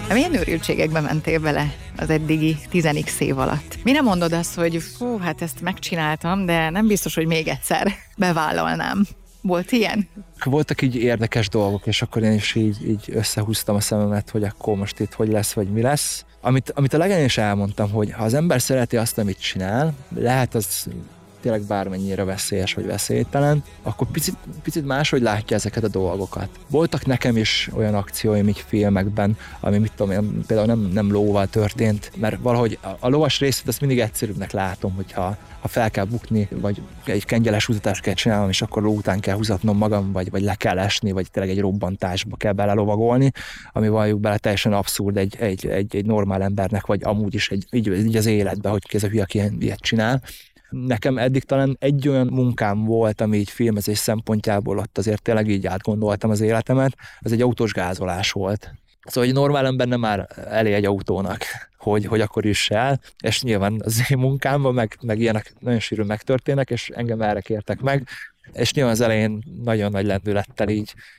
Milyen őrültségekbe mentél bele az eddigi 10x év alatt? Mire mondod azt, hogy fú, hát ezt megcsináltam, de nem biztos, hogy még egyszer bevállalnám? Volt ilyen? Voltak így érdekes dolgok, és akkor én is így összehúztam a szememet, hogy akkor most itt hogy lesz, vagy mi lesz. Amit a legelején is elmondtam, hogy ha az ember szereti azt, amit csinál, lehet az tényleg bármennyire veszélyes vagy veszélytelen, akkor picit máshogy látja ezeket a dolgokat. Voltak nekem is olyan akcióim így filmekben, ami mit tudom én, például nem lóval történt, mert valahogy a lovas részét azt mindig egyszerűbbnek látom, hogyha fel kell bukni, vagy egy kengyeles húzatást kell csinálnom, és akkor ló után kell húzatnom magam, vagy le kell esni, vagy tényleg egy robbantásba kell belelovagolni, ami valljuk bele teljesen abszurd egy normál embernek, vagy amúgy is így az életben, hogy ez a hülye, aki ilyet csinál. Nekem eddig talán egy olyan munkám volt, ami így filmezés szempontjából ott azért tényleg így átgondoltam az életemet, ez egy autós gázolás volt. Szóval egy normál ember nem már elé egy autónak, hogy akkor is el, és nyilván az én munkámban meg ilyenek nagyon sűrűn megtörténnek, és engem erre kértek meg, és nyilván az elején nagyon nagy lendülettel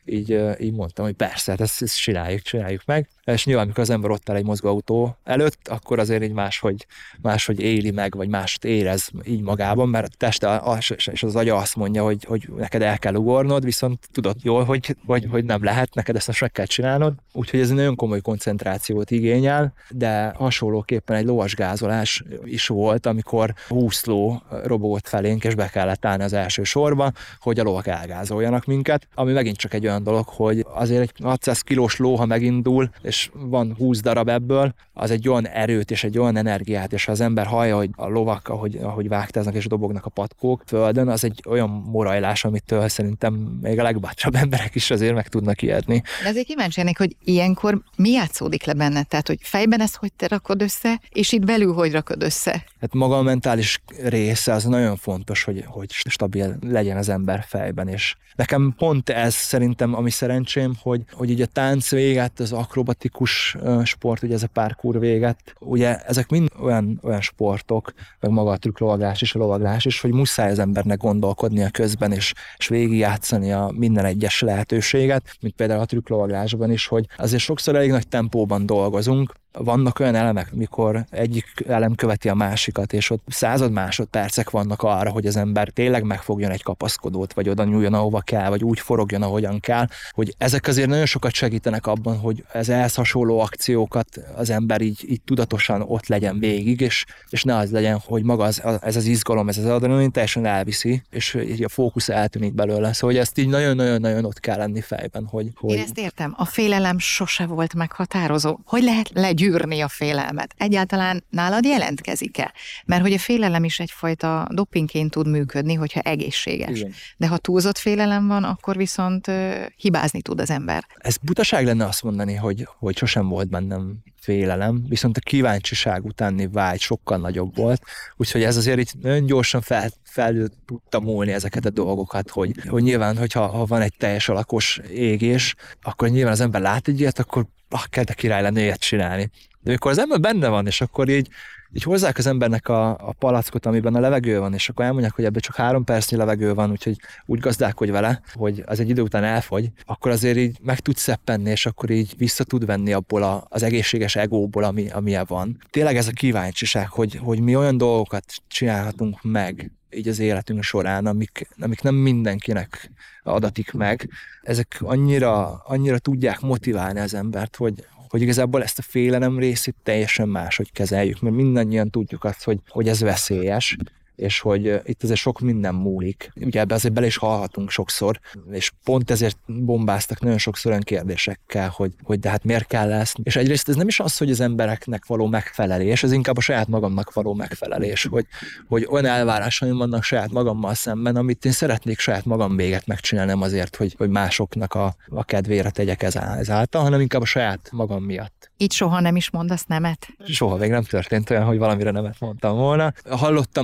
így mondtam, hogy persze, hát ezt csináljuk meg. És nyilván, amikor az ember ott áll egy mozgóautó előtt, akkor azért így máshogy éli meg, vagy mást érez így magában, mert a teste és az agya azt mondja, hogy neked el kell ugornod, viszont tudod jól, hogy nem lehet, neked ezt most meg kell csinálnod. Úgyhogy ez egy nagyon komoly koncentrációt igényel, de hasonlóképpen egy lovasgázolás is volt, amikor 20 ló robogott felénk, és be kellett állni az első sorba, hogy a lovak elgázoljanak minket, ami megint csak egy olyan dolog, hogy azért egy 600 kilós ló, ha megindul, és van 20 darab ebből, az egy olyan erőt és egy olyan energiát, és ha az ember hallja, hogy a lovak, ahogy vágtáznak és dobognak a patkók földön, az egy olyan morajlás, amitől szerintem még a legbátrabb emberek is azért meg tudnak ijedni. De azért kíváncsi lennék, hogy ilyenkor mi játszódik le benned? Tehát, hogy fejben ezt hogy te rakod össze, és itt belül hogy rakod össze? Hát maga a mentális része az nagyon fontos, hogy stabil legyen az ember fejben, és nekem pont ez szerintem, ami szerencsém, hogy így a tánc véget, az akrobatikus sport, ugye ez a parkour véget, ugye ezek mind olyan sportok, meg maga a trükklovaglás és a lovaglás is, hogy muszáj az embernek gondolkodnia közben, és végigjátszani a minden egyes lehetőséget, mint például a trükklovaglásban is, hogy azért sokszor elég nagy tempóban dolgozunk. Vannak olyan elemek, mikor egyik elem követi a másikat, és ott 100 másodpercek vannak arra, hogy az ember tényleg megfogjon egy kapaszkodót, vagy oda nyúljon, ahova kell, vagy úgy forogjon, ahogyan kell, hogy ezek azért nagyon sokat segítenek abban, hogy ez ehhez hasonló akciókat az ember így tudatosan ott legyen végig, és ne az legyen, hogy maga ez az izgalom, ez az adrenalin teljesen elviszi, és így a fókusz eltűnik belőle. Szóval hogy ezt így nagyon-nagyon ott kell lenni fejben. Hogy... Én ezt értem. A félelem sose volt meghatározó. Hogy lehet legyűrni a félelmet? Egyáltalán nálad jelentkezik-e? Mert hogy a félelem is egyfajta dopingként tud működni, hogyha egészséges. Igen. De ha túlzott félelem van, akkor viszont hibázni tud az ember. Ez butaság lenne azt mondani, hogy sosem volt bennem félelem, viszont a kíváncsiság utáni vágy sokkal nagyobb volt, úgyhogy ez azért így nagyon gyorsan fel tudta múlni ezeket a dolgokat, hogy nyilván, hogyha van egy teljes alakos égés, akkor nyilván az ember lát egy ilyet, akkor kell de király lenni ilyet csinálni. De amikor az ember benne van, és akkor így hozzák az embernek a palackot, amiben a levegő van, és akkor elmondják, hogy ebben csak 3 percnyi levegő van, úgyhogy úgy gazdálkodj vele, hogy az egy idő után elfogy, akkor azért így meg tud szeppenni, és akkor így vissza tud venni abból az egészséges egóból, amilyen van. Tényleg ez a kíváncsiság, hogy mi olyan dolgokat csinálhatunk meg így az életünk során, amik nem mindenkinek adatik meg. Ezek annyira tudják motiválni az embert, hogy igazából ezt a félelem részét teljesen máshogy kezeljük, mert mindannyian tudjuk azt, hogy ez veszélyes, és hogy itt azért sok minden múlik. Ugye ebbe azért bele is hallhatunk sokszor, és pont ezért bombáztak nagyon sokszor olyan kérdésekkel, hogy de hát miért kell ezt? És egyrészt ez nem is az, hogy az embereknek való megfelelés, ez inkább a saját magamnak való megfelelés, hogy olyan elvárásaim vannak saját magammal szemben, amit én szeretnék saját magam véget megcsinálni, nem azért, hogy másoknak a kedvére tegyek ezáltal, hanem inkább a saját magam miatt. Így soha nem is mondasz nemet? Soha még nem történt olyan, hogy valamire nemet mondtam volna. Hallottam már olyat,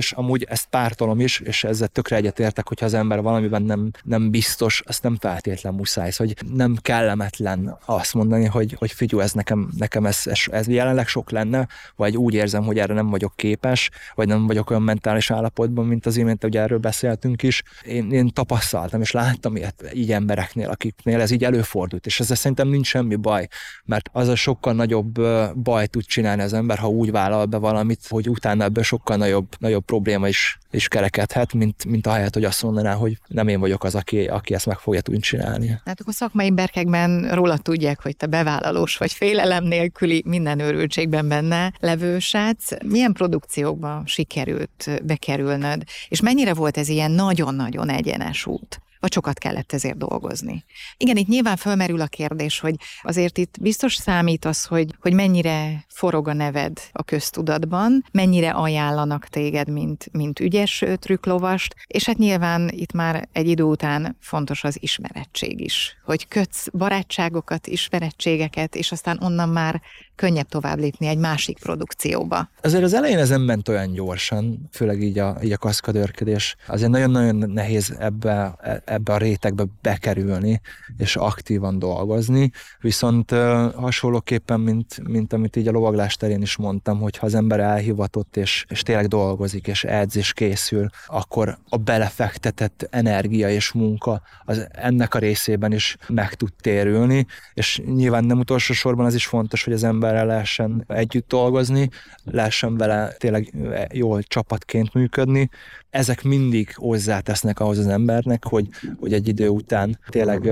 és amúgy ezt pártolom is, és ezzel tökre egyetértek, hogyha az ember valamiben nem biztos, azt nem feltétlen muszáj, hogy nem kellemetlen azt mondani, hogy figyelj, ez nekem ez jelenleg sok lenne, vagy úgy érzem, hogy erre nem vagyok képes, vagy nem vagyok olyan mentális állapotban, mint az imént, ugye erről beszéltünk is. Én tapasztaltam, és láttam ilyet így embereknél, akiknél ez így előfordult, és ezzel szerintem nincs semmi baj, mert az a sokkal nagyobb baj tud csinálni az ember, ha úgy vállal be valamit, hogy utána ebből sokkal nagyobb probléma is kerekedhet, mint ahelyett, hogy azt mondaná, hogy nem én vagyok az, aki ezt meg fogja tudni csinálni. Hát akkor szakmai berkekben róla tudják, hogy te bevállalós vagy, félelem nélküli, minden őrültségben benne levő srác. Milyen produkciókba sikerült bekerülnöd, és mennyire volt ez ilyen nagyon-nagyon egyenes út? Vagy sokat kellett ezért dolgozni? Igen, itt nyilván felmerül a kérdés, hogy azért itt biztos számít az, hogy mennyire forog a neved a köztudatban, mennyire ajánlanak téged, mint ügyes trükklovast, és hát nyilván itt már egy idő után fontos az ismerettség is, hogy kötsz barátságokat, ismerettségeket, és aztán onnan már könnyebb tovább lépni egy másik produkcióba. Azért az elején ez nem ment olyan gyorsan, főleg így a kaszkadőrködés. Azért nagyon-nagyon nehéz ebbe a rétegbe bekerülni, és aktívan dolgozni. Viszont hasonlóképpen, mint amit így a lovaglás terén is mondtam, hogy ha az ember elhivatott, és tényleg dolgozik, és edz, és készül, akkor a belefektetett energia és munka az ennek a részében is meg tud térülni, és nyilván nem utolsó sorban az is fontos, hogy az emberrel lehessen együtt dolgozni, lehessen vele tényleg jól csapatként működni. Ezek mindig hozzátesznek ahhoz az embernek, hogy egy idő után tényleg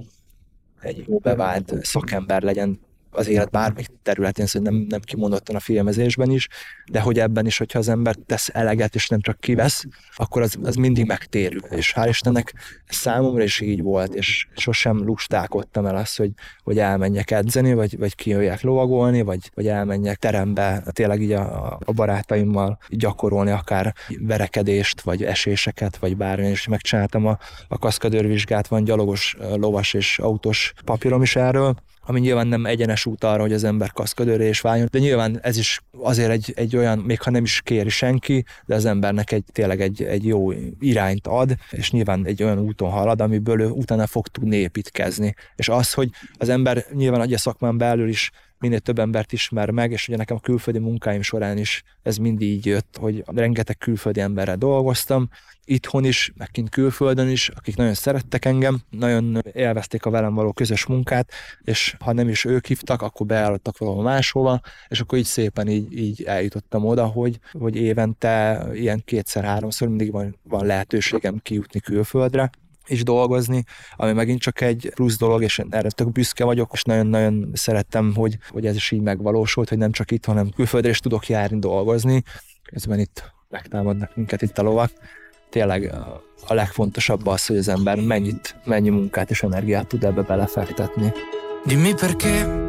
egy jó bevált szakember legyen az élet bármelyik területén, szóval nem kimondottan a filmezésben is, de hogy ebben is, hogyha az ember tesz eleget, és nem csak kivesz, akkor az mindig megtérül. És hál' Istennek számomra is így volt, és sosem lustálkodtam el azt, hogy elmenjek edzeni, vagy kijöjjek lovagolni, vagy elmenjek terembe tényleg így a barátaimmal gyakorolni akár verekedést, vagy eséseket, vagy bármi, és megcsináltam a kaszkadőrvizsgát, van gyalogos, lovas és autós papírom is erről, ami nyilván nem egyenes út arra, hogy az ember kaszkadőrré is váljon, de nyilván ez is azért egy olyan, még ha nem is kéri senki, de az embernek tényleg egy jó irányt ad, és nyilván egy olyan úton halad, amiből ő utána fog tudni építkezni. És az, hogy az ember nyilván a szakmán belül is minél több embert ismer meg, és ugye nekem a külföldi munkáim során is ez mindig így jött, hogy rengeteg külföldi emberrel dolgoztam, itthon is, meg kint külföldön is, akik nagyon szerettek engem, nagyon élvezték a velem való közös munkát, és ha nem is ők hívtak, akkor beállottak valahol máshova, és akkor így szépen így eljutottam oda, hogy évente ilyen 2-3-szor mindig van lehetőségem kijutni külföldre, és dolgozni, ami megint csak egy plusz dolog, és erre tök büszke vagyok, és nagyon-nagyon szerettem, hogy ez is így megvalósult, hogy nem csak itt, hanem külföldre is tudok járni, dolgozni. Közben itt megtámadnak minket itt a lovak. Tényleg a legfontosabb az, hogy az ember mennyi munkát és energiát tud ebbe belefektetni. Dimmi perché